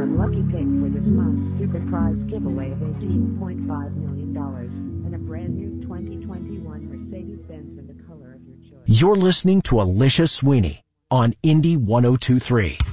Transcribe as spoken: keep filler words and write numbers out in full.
our lucky pick for this month's super prize giveaway of eighteen point five million dollars and a brand new twenty twenty-one Mercedes-Benz in the color of your choice. You're listening to Alicia Sweeney on Indy one oh two three.